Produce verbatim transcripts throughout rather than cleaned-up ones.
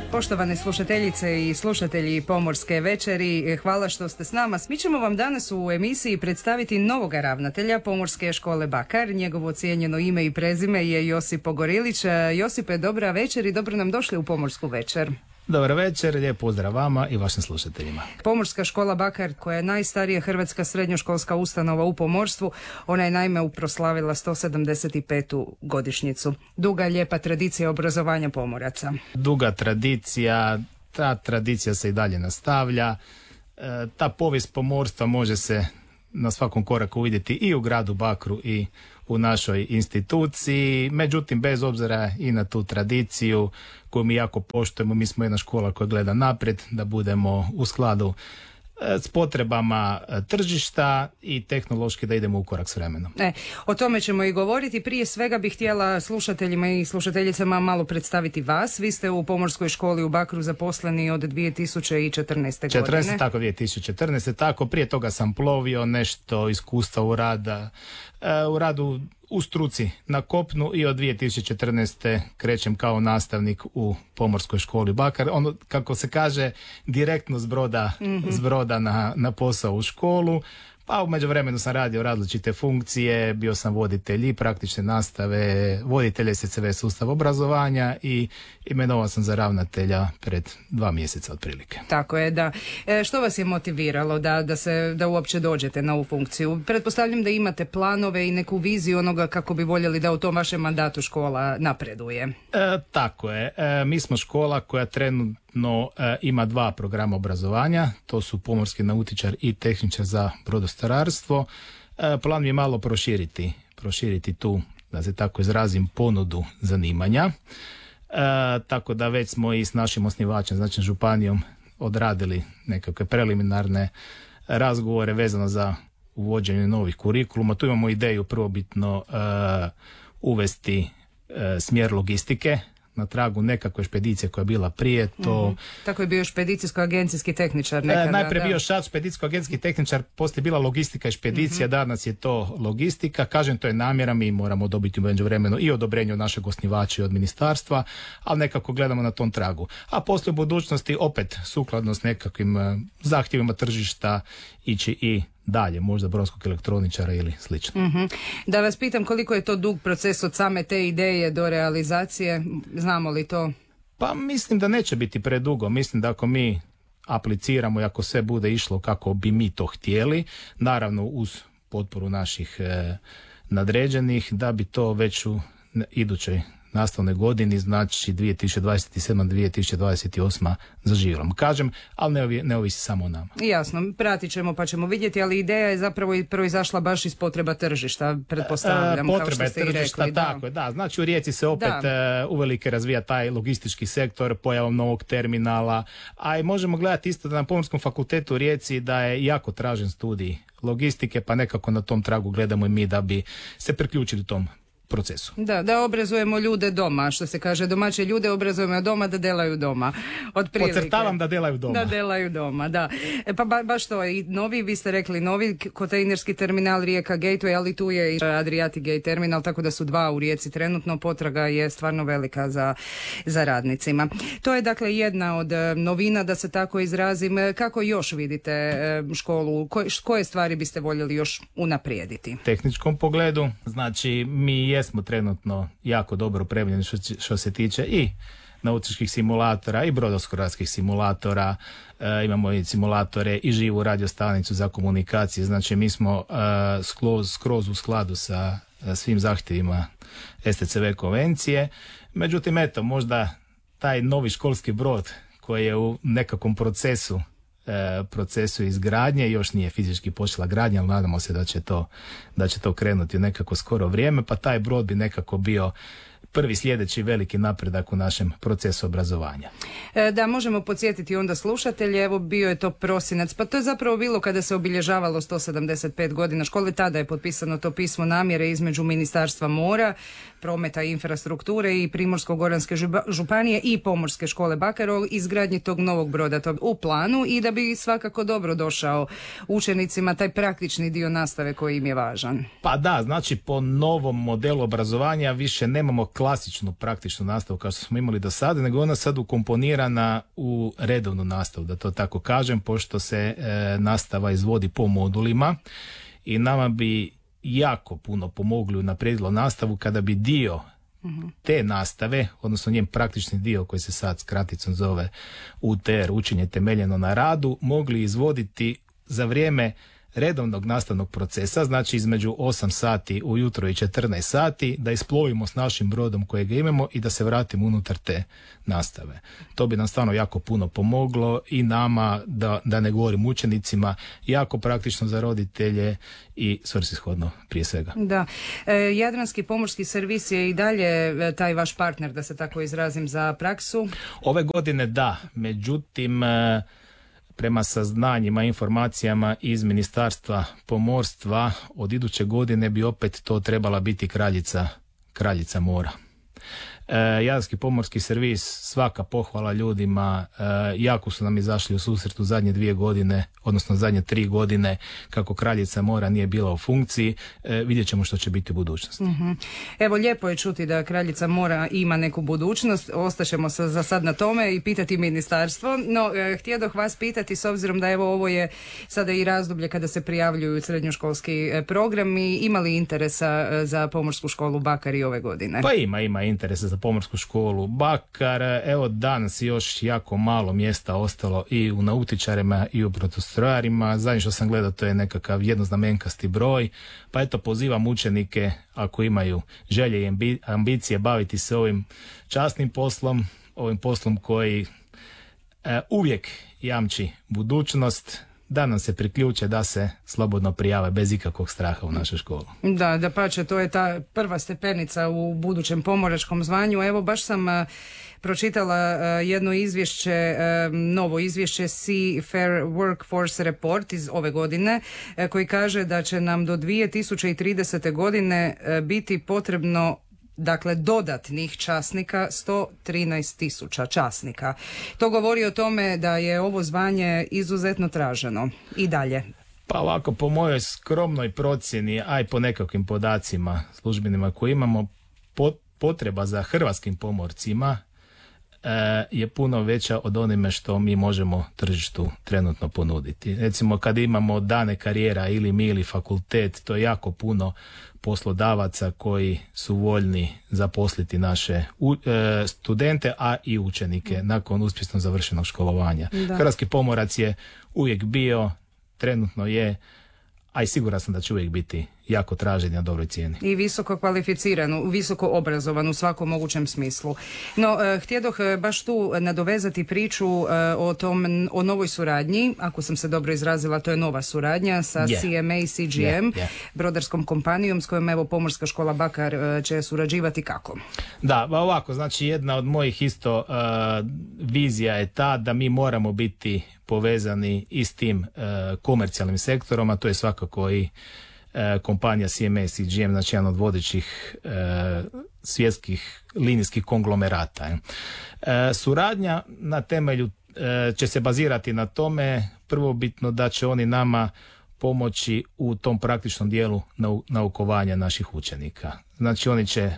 Poštovane slušateljice i slušatelji Pomorske večeri, hvala što ste s nama. Mi ćemo vam danas u emisiji predstaviti novoga ravnatelja Pomorske škole Bakar. Njegovo cijenjeno ime i prezime je Josip Pogorilić. Josipe, dobra večer i dobro nam došli u Pomorsku večer. Dobar večer, lijep pozdrav vama i vašim slušateljima. Pomorska škola Bakar, koja je najstarija hrvatska srednjoškolska ustanova u pomorstvu, ona je naime proslavila sto sedamdeset petu godišnjicu. Duga, lijepa tradicija obrazovanja pomoraca. Duga tradicija, ta tradicija se i dalje nastavlja. E, ta povijest pomorstva može se na svakom koraku vidjeti i u gradu Bakru i u našoj instituciji. Međutim, bez obzira i na tu tradiciju koju mi jako poštujemo, mi smo jedna škola koja gleda naprijed, da budemo u skladu s potrebama tržišta i tehnološki da idemo u korak s vremenom. E, o tome ćemo i govoriti. Prije svega bih htjela slušateljima i slušateljicama malo predstaviti vas. Vi ste u Pomorskoj školi u Bakru zaposleni od dvije tisuće četrnaeste. četrnaeste godine. Tako, dvije tisuće četrnaeste. Tako, prije toga sam plovio, nešto iskustva u rada, u radu u struci na kopnu i od dvije tisuće četrnaeste krećem kao nastavnik u Pomorskoj školi Bakar. Ono, kako se kaže, direktno s broda, mm-hmm. s broda na, na posao u školu. Pa u međuvremenu sam radio različite funkcije, bio sam voditelj i praktične nastave, voditelj S C V sustava obrazovanja i imenovan sam za ravnatelja pred dva mjeseca otprilike. Tako je, da. E, što vas je motiviralo da, da, se, da uopće dođete na ovu funkciju? Pretpostavljam da imate planove i neku viziju onoga kako bi voljeli da u tom vašem mandatu škola napreduje. E, tako je. E, mi smo škola koja trenutno No, e, ima dva programa obrazovanja, to su pomorski nautičar i tehničar za brodostararstvo. E, plan je malo proširiti, proširiti tu, da se tako izrazim, ponudu zanimanja. E, tako da već smo i s našim osnivačem, znači županijom, odradili nekakve preliminarne razgovore vezano za uvođenje novih kurikuluma. Tu imamo ideju prvobitno e, uvesti e, smjer logistike, na tragu nekakve špedicije koja je bila prije to. Mm-hmm. Tako je bio špedicijsko-agencijski tehničar nekada. E, najprije da. bio šat špedicijsko-agencijski tehničar, poslije bila logistika i špedicija, mm-hmm. danas je to logistika. Kažem, to je namjera, mi moramo dobiti u međuvremenu i odobrenje od našeg osnivača i od ministarstva, ali nekako gledamo na tom tragu. A poslije u budućnosti opet sukladno s nekakvim uh, zahtjevima tržišta ići i dalje, možda brodskog elektroničara ili slično. Mm-hmm. Da vas pitam koliko je to dug proces od same te ideje do realizacije, znamo li to? Pa mislim da neće biti predugo, mislim da ako mi apliciramo i ako sve bude išlo kako bi mi to htjeli, naravno uz potporu naših e, nadređenih, da bi to već u idućoj nastavnoj godini, znači dvije tisuće dvadeset sedma dvije tisuće dvadeset osma zaživjela. Kažem, ali ne, ovi, ne ovisi samo o nama. Jasno, pratit ćemo pa ćemo vidjeti, ali ideja je zapravo i proizašla baš iz potreba tržišta, pretpostavljam, e, kao što ste i tržišta, rekli. Tako je, da. Znači u Rijeci se opet uh, uvelike razvija taj logistički sektor pojavom novog terminala, a i možemo gledati isto da na Pomorskom fakultetu u Rijeci da je jako tražen studij logistike, pa nekako na tom tragu gledamo i mi da bi se priključili tom procesu. Da, da obrazujemo ljude doma, što se kaže, domaće ljude obrazujemo doma da delaju doma. Otprilike. Podcrtavam da delaju doma. Da delaju doma, da. E, pa ba, baš to, i novi, vi ste rekli, novi kontejnerski terminal Rijeka Gateway, ali tu je i Adriatic Gate terminal, tako da su dva u Rijeci trenutno, potraga je stvarno velika za, za radnicima. To je dakle jedna od novina, da se tako izrazim. Kako još vidite školu? Ko, koje stvari biste voljeli još unaprijediti? U tehničkom pogledu, znači mi jesmo trenutno jako dobro opremljeni što, što se tiče i nautičkih simulatora i brodoskorarskih simulatora, e, imamo i simulatore i živu radiostanicu za komunikacije, znači mi smo e, skroz, skroz u skladu sa e, svim zahtjevima S T C V konvencije. Međutim, eto, možda taj novi školski brod koji je u nekakvom procesu procesu izgradnje, još nije fizički počela gradnja, ali nadamo se da će to, da će to krenuti u nekako skoro vrijeme, pa taj brod bi nekako bio prvi sljedeći veliki napredak u našem procesu obrazovanja. E, da, možemo podsjetiti onda slušatelje, evo bio je to prosinac, pa to je zapravo bilo kada se obilježavalo sto sedamdeset pet godina škole, tada je potpisano to pismo namjere između Ministarstva mora, prometa i infrastrukture i Primorsko-goranske županije i Pomorske škole Bakar o izgradnji tog novog broda tog u planu i da bi svakako dobro došao učenicima taj praktični dio nastave koji im je važan. Pa da, znači po novom modelu obrazovanja više nemamo klasičnu klasičnu praktičnu nastavu kao što smo imali do sada, nego ona sad ukomponirana u redovnu nastavu, da to tako kažem, pošto se e, nastava izvodi po modulima i nama bi jako puno pomogli, unaprijedilo nastavu kada bi dio te nastave, odnosno njen praktični dio koji se sad s kraticom zove U T R, učenje temeljeno na radu, mogli izvoditi za vrijeme redovnog nastavnog procesa, znači između osam sati ujutro i četrnaest sati, da isplovimo s našim brodom kojeg imamo i da se vratimo unutar te nastave. To bi nam stvarno jako puno pomoglo i nama, da, da ne govorim učenicima, jako praktično za roditelje i svrsishodno prije svega. Da. E, Jadranski pomorski servis je i dalje taj vaš partner, da se tako izrazim, za praksu? Ove godine da, međutim prema saznanjima, informacijama iz Ministarstva pomorstva, od iduće godine bi opet to trebala biti kraljica, kraljica mora. E, Jadranski pomorski servis, svaka pohvala ljudima, e, jako su nam izašli u susret u zadnje dvije godine, odnosno zadnje tri godine, kako kraljica mora nije bila u funkciji. E, vidjet ćemo što će biti u budućnosti. Mm-hmm. Evo, lijepo je čuti da kraljica mora ima neku budućnost, ostaćemo se za sad na tome i pitati ministarstvo, no e, htjedoh vas pitati, s obzirom da evo ovo je sada i razdoblje kada se prijavljuju srednjoškolski e, programi, ima li interesa e, za Pomorsku školu Bakar i ove godine? Pa ima, ima interesa za Pomorsku školu Bakar. Evo, danas još jako malo mjesta ostalo i u nautičarima i u brodostrojarima. Zadnje što sam gledao, to je nekakav jednoznamenkasti broj, pa eto, pozivam učenike, ako imaju želje i ambicije baviti se ovim časnim poslom, ovim poslom koji e, uvijek jamči budućnost, da nam se priključe, da se slobodno prijave bez ikakvog straha u našu školu. Da, da pače, to je ta prva stepenica u budućem pomoračkom zvanju. Evo, baš sam uh, pročitala uh, jedno izvješće, uh, novo izvješće Seafair Workforce Report iz ove godine, uh, koji kaže da će nam do dvije tisuće tridesete godine uh, biti potrebno, dakle, dodatnih časnika sto trinaest tisuća časnika. To govori o tome da je ovo zvanje izuzetno traženo. I dalje. Pa ovako, po mojoj skromnoj procjeni, a i po nekakvim podacima službenima koje imamo, potreba za hrvatskim pomorcima e, je puno veća od onime što mi možemo tržištu trenutno ponuditi. Recimo, kad imamo dane karijera ili mi ili fakultet, to je jako puno poslodavaca koji su voljni zaposliti naše u, e, studente, a i učenike nakon uspješno završenog školovanja. Da. Hrvatski pomorac je uvijek bio, trenutno je, a i siguran sam da će uvijek biti jako tražen na dobroj cijeni. I visoko kvalificiran, visoko obrazovan u svakom mogućem smislu. No, eh, htjedoh baš tu nadovezati priču eh, o tom, o novoj suradnji, ako sam se dobro izrazila, to je nova suradnja sa yeah. C M A C G M, yeah, yeah. brodarskom kompanijom s kojom evo Pomorska škola Bakar eh, će surađivati kako? Da, ovako, znači jedna od mojih isto uh, vizija je ta da mi moramo biti povezani i s tim uh, komercijalnim sektorom, a to je svakako i kompanija C M A C G M, znači jedan od vodećih e, svjetskih linijskih konglomerata. E, suradnja na temelju e, će se bazirati na tome, prvobitno da će oni nama pomoći u tom praktičnom dijelu nau, naukovanja naših učenika. Znači oni će e,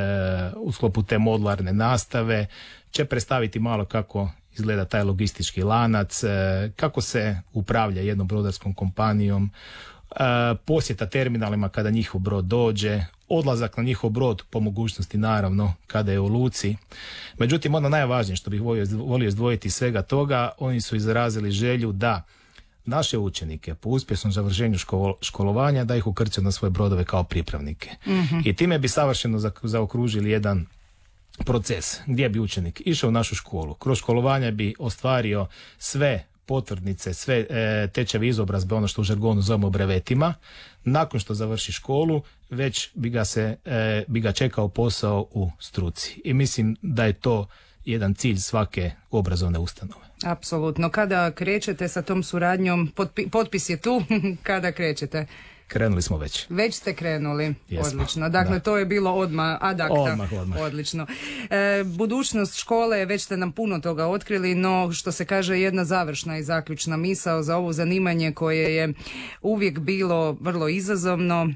u sklopu te modularne nastave će predstaviti malo kako izgleda taj logistički lanac, e, kako se upravlja jednom brodarskom kompanijom, Uh, posjeta terminalima kada njihov brod dođe, odlazak na njihov brod po mogućnosti naravno kada je u luci. Međutim, ono najvažnije što bih volio, volio izdvojiti svega toga, oni su izrazili želju da naše učenike po uspješnom završenju škol, školovanja da ih ukrcaju na svoje brodove kao pripravnike. Mm-hmm. I time bi savršeno za, zaokružili jedan proces gdje bi učenik išao u našu školu. Kroz školovanje bi ostvario sve potvrdnice, sve e, tečevi izobrazbe, ono što u žargonu zovemo brevetima. Nakon što završi školu, već bi ga, se, e, bi ga čekao posao u struci. I mislim da je to jedan cilj svake obrazovne ustanove. Apsolutno. Kada krećete sa tom suradnjom, potpi, potpis je tu, kada krećete? Krenuli smo već. Već ste krenuli. Jesmo. Odlično. Dakle, da. To je bilo odmah ad acta. Odmah, odmah. Odlično. E, budućnost škole, već ste nam puno toga otkrili, no što se kaže jedna završna i zaključna misao za ovo zanimanje koje je uvijek bilo vrlo izazovno.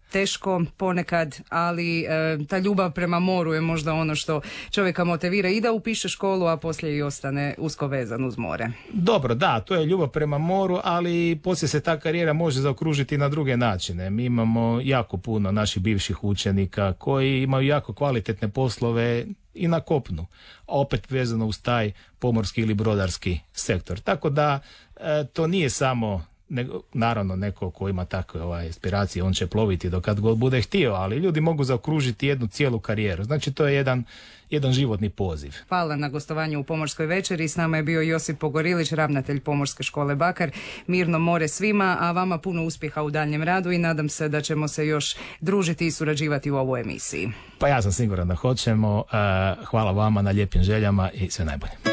teško ponekad, ali e, ta ljubav prema moru je možda ono što čovjeka motivira i da upiše školu, a poslije i ostane usko vezan uz more. Dobro, da, to je ljubav prema moru, ali poslije se ta karijera može zaokružiti na druge načine. Mi imamo jako puno naših bivših učenika koji imaju jako kvalitetne poslove i na kopnu, opet vezano uz taj pomorski ili brodarski sektor. Tako da e, to nije samo, nego, naravno neko ko ima takve ovaj, aspiracije, on će ploviti do kad god bude htio, ali ljudi mogu zaokružiti jednu cijelu karijeru. Znači to je jedan, jedan životni poziv. Hvala na gostovanju u Pomorskoj večeri. S nama je bio Josip Pogorilić, ravnatelj Pomorske škole Bakar. Mirno more svima, a vama puno uspjeha u daljnjem radu i nadam se da ćemo se još družiti i surađivati u ovoj emisiji. Pa ja sam siguran da hoćemo. Hvala vama na lijepim željama i sve najbolje.